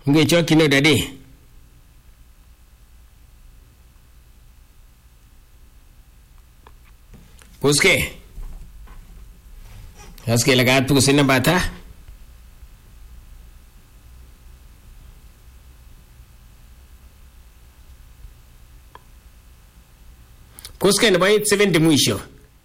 Ngechoki no daddy. Puske. Aske lagat pusin na bata. Puske na ba 70 mwisho.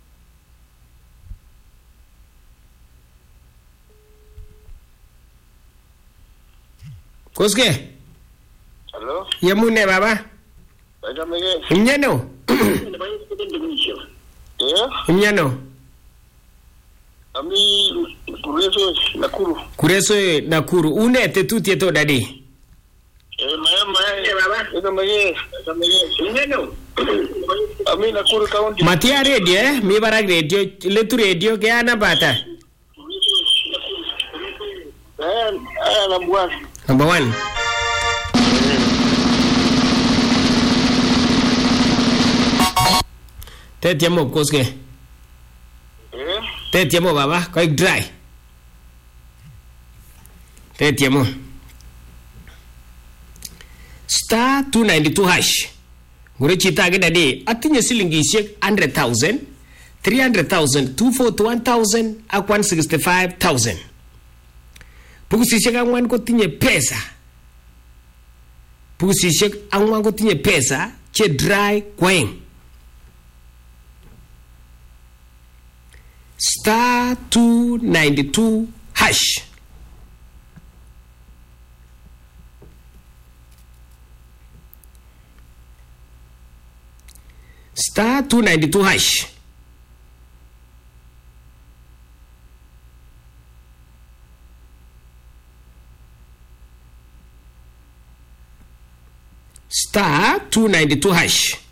Puske. Hello? Yamune baba. Baga mege. Mnyano. Yeah? Mnyano. Ami kureso Nakuru. Kureso Nakuru. Une tetuti eto dadi. Maya baba. Baga mege. Mnyano. Ami Nakuru County. Matia radio mi barak radio letu radio ke ana bata. Number 1. Tetiamo koske. Tetiamo baba, koi dry. Tetiamo. Star 292 hash. Gure chita ke dadi atinya silingi shek 100,000, 300,000, 241,000, ak 165,000. Pugusishek angwan ko tinye pesa. Pugusishek angwan ko tinye pesa che dry kweng. Star 292 hash. Star 292 hash. Star 292 hash.